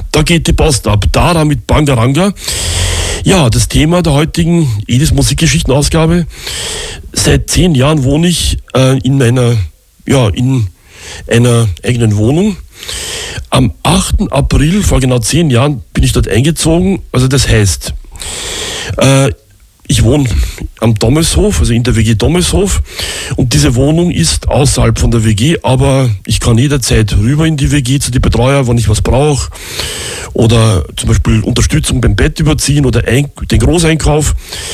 Da geht die Post ab. Dara mit Bangaranga. Ja, das Thema der heutigen Edis Musikgeschichtenausgabe. Seit 10 Jahren wohne ich in einer eigenen Wohnung. Am 8. April, vor genau 10 Jahren, bin ich dort eingezogen. Also das heißt, ich wohne am Dommelshof, also in der WG Dommelshof, und diese Wohnung ist außerhalb von der WG, aber ich kann jederzeit rüber in die WG zu den Betreuer, wenn ich was brauche, oder zum Beispiel Unterstützung beim Bett überziehen oder den Großeinkauf.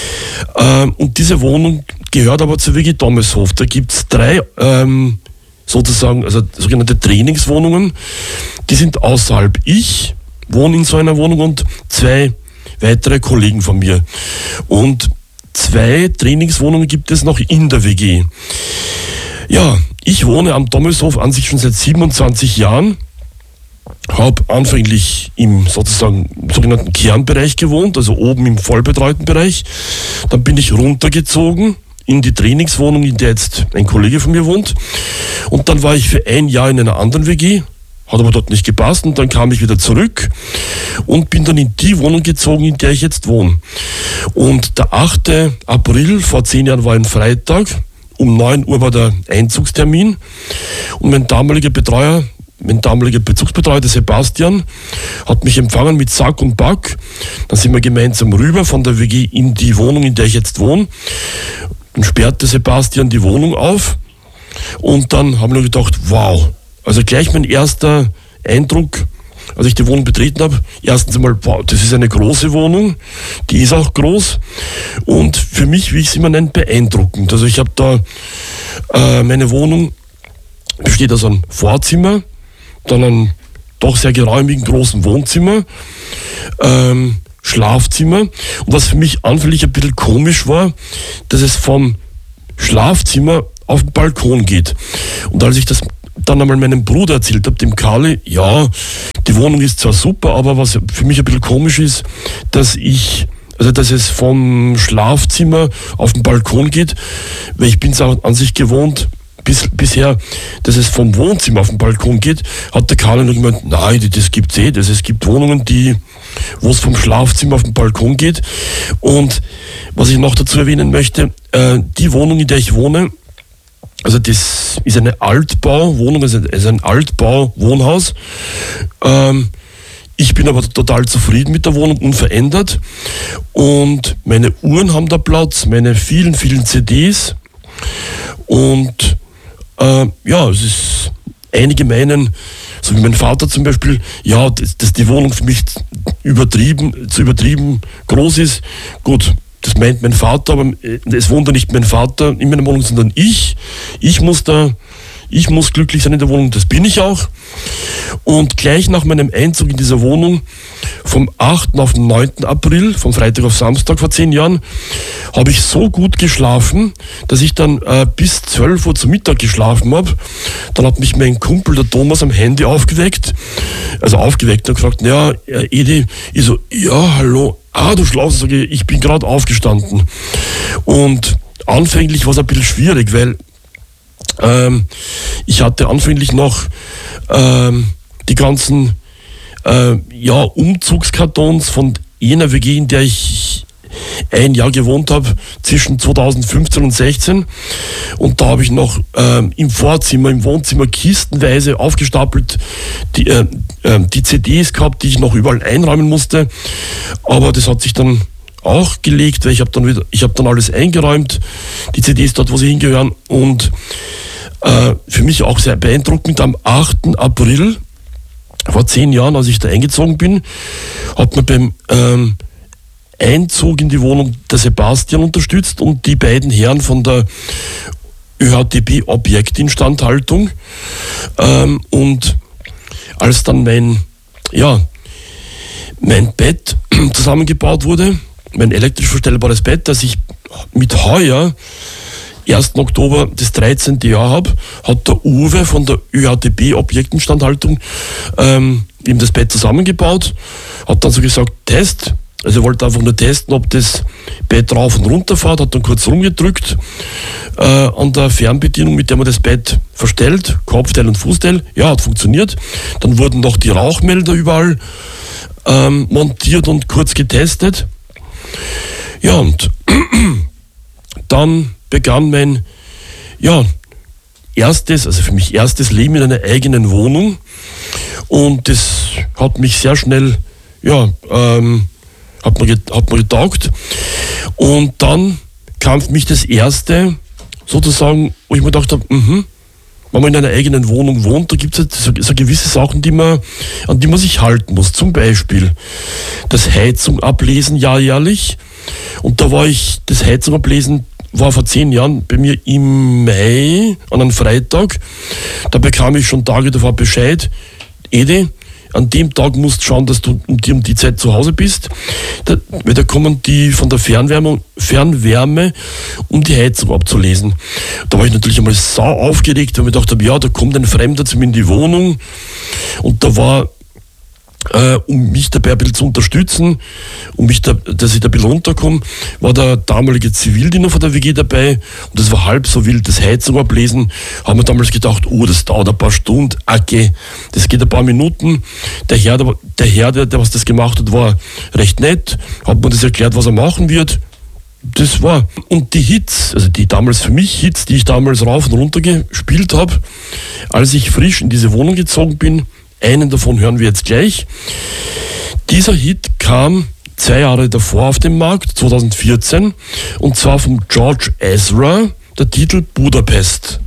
Und diese Wohnung gehört aber zur WG Dommelshof. Da gibt es 3 sozusagen, also sogenannte Trainingswohnungen, die sind außerhalb. Ich wohne in so einer Wohnung und 2 weitere Kollegen von mir. Und 2 Trainingswohnungen gibt es noch in der WG. Ja, ich wohne am Dommelshof an sich schon seit 27 Jahren. Habe anfänglich im sogenannten Kernbereich gewohnt, also oben im vollbetreuten Bereich. Dann bin ich runtergezogen in die Trainingswohnung, in der jetzt ein Kollege von mir wohnt. Und dann war ich für 1 Jahr in einer anderen WG. Hat aber dort nicht gepasst und dann kam ich wieder zurück und bin dann in die Wohnung gezogen, in der ich jetzt wohne. Und der 8. April, vor 10 Jahren, war ein Freitag, um 9 Uhr war der Einzugstermin und mein damaliger Bezugsbetreuer, der Sebastian, hat mich empfangen mit Sack und Back. Dann sind wir gemeinsam rüber von der WG in die Wohnung, in der ich jetzt wohne. Dann sperrte Sebastian die Wohnung auf und dann haben wir gedacht, wow. Also gleich mein erster Eindruck, als ich die Wohnung betreten habe, erstens einmal, wow, das ist eine große Wohnung, die ist auch groß und für mich, wie ich es immer nenne, beeindruckend. Also ich habe da, meine Wohnung besteht aus einem Vorzimmer, dann einem doch sehr geräumigen großen Wohnzimmer, Schlafzimmer und was für mich anfänglich ein bisschen komisch war, dass es vom Schlafzimmer auf den Balkon geht. Und als ich das dann einmal meinem Bruder erzählt habe, dem Karli, ja, die Wohnung ist zwar super, aber was für mich ein bisschen komisch ist, dass es vom Schlafzimmer auf den Balkon geht, weil ich bin es auch an sich gewohnt, bisher, dass es vom Wohnzimmer auf den Balkon geht, hat der Karli noch gemeint, nein, das gibt's es gibt Wohnungen, wo es vom Schlafzimmer auf den Balkon geht. Und was ich noch dazu erwähnen möchte, die Wohnung, in der ich wohne, also das ist eine Altbauwohnung, also ein Altbauwohnhaus. Ich bin aber total zufrieden mit der Wohnung, unverändert. Und meine Uhren haben da Platz, meine vielen, vielen CDs. Und es ist, einige meinen, so wie mein Vater zum Beispiel, ja, dass die Wohnung für mich zu übertrieben groß ist. Gut. Das meint mein Vater, aber es wohnt ja nicht mein Vater in meiner Wohnung, sondern ich. Ich muss glücklich sein in der Wohnung, das bin ich auch. Und gleich nach meinem Einzug in dieser Wohnung, vom 8. auf den 9. April, vom Freitag auf Samstag vor 10 Jahren, habe ich so gut geschlafen, dass ich dann bis 12 Uhr zu Mittag geschlafen habe. Dann hat mich mein Kumpel, der Thomas, am Handy aufgeweckt und gefragt, ja, Edi, ich so, ja, hallo, du schlafst, sage ich bin gerade aufgestanden. Und anfänglich war es ein bisschen schwierig, weil ich hatte anfänglich noch die ganzen Umzugskartons von jener WG, in der ich 1 Jahr gewohnt habe, zwischen 2015 und 2016. Und da habe ich noch im Wohnzimmer kistenweise aufgestapelt die CDs gehabt, die ich noch überall einräumen musste. Aber das hat sich dann auch gelegt, weil ich habe dann alles eingeräumt, die CDs dort, wo sie hingehören. Und für mich auch sehr beeindruckend, am 8. April, vor 10 Jahren, als ich da eingezogen bin, hat mir beim Einzug in die Wohnung der Sebastian unterstützt und die beiden Herren von der ÖHTB Objektinstandhaltung. Und als dann mein Bett zusammengebaut wurde, mein elektrisch verstellbares Bett, das ich mit heuer 1. Oktober das 13. Jahr habe, hat der Uwe von der ÖHTB Objektinstandhaltung eben das Bett zusammengebaut, hat dann so gesagt, Test. Also er wollte einfach nur testen, ob das Bett rauf und runter fährt, hat dann kurz rumgedrückt an der Fernbedienung, mit der man das Bett verstellt, Kopfteil und Fußteil. Ja, hat funktioniert. Dann wurden noch die Rauchmelder überall montiert und kurz getestet. Ja, und dann begann mein für mich erstes Leben in einer eigenen Wohnung, und das hat mich sehr schnell, hat mir getaugt. Und dann kam für mich das erste, sozusagen, wo ich mir gedacht habe, wenn man in einer eigenen Wohnung wohnt, da gibt es so gewisse Sachen, an die man sich halten muss. Zum Beispiel das Heizung ablesen jährlich. Und das Heizung ablesen war vor 10 Jahren bei mir im Mai an einem Freitag. Da bekam ich schon Tage davor Bescheid: Ede, an dem Tag musst du schauen, dass du um die Zeit zu Hause bist, weil da kommen die von der Fernwärme, um die Heizung abzulesen. Da war ich natürlich einmal sau aufgeregt, weil ich mir gedacht habe, da kommt ein Fremder zu mir in die Wohnung, und da war, um mich dabei ein bisschen zu unterstützen, dass ich da ein bisschen runterkomme, war der damalige Zivildiener von der WG dabei, und das war halb so wild, das Heizung ablesen. Haben wir damals gedacht, das dauert ein paar Stunden, okay, das geht ein paar Minuten. Der Herr, der was das gemacht hat, war recht nett, hat mir das erklärt, was er machen wird. Das war. Und die Hits, also die damals für mich Hits, die ich damals rauf und runter gespielt habe, als ich frisch in diese Wohnung gezogen bin, einen davon hören wir jetzt gleich. Dieser Hit kam 2 Jahre davor auf den Markt, 2014, und zwar von George Ezra, der Titel Budapest.